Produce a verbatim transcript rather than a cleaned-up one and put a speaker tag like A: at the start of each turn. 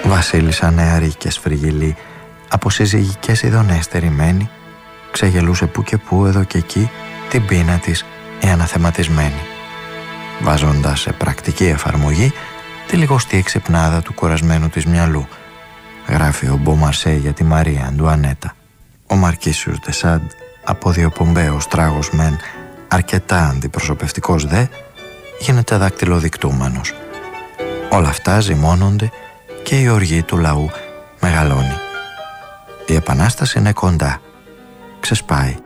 A: Βασίλισσα νεαρή και σφριγγυλή, από συζυγικές ειδονές στερημένη, ξεγελούσε που και που εδώ και εκεί την πείνα της η αναθεματισμένη, βάζοντας σε πρακτική εφαρμογή τη λιγοστή εξυπνάδα του κουρασμένου της μυαλού, γράφει ο Μπομαρσέ για τη Μαρία Αντουανέτα. Ο Μαρκίσιος de Sade, από διοπομπαίος τράγος μεν, αρκετά αντιπροσωπευτικός δε, γίνεται δακτυλοδεικτούμενος. Όλα αυτά ζυμώνονται και η οργή του λαού μεγαλώνει. Η Επανάσταση είναι κοντά, ξεσπάει.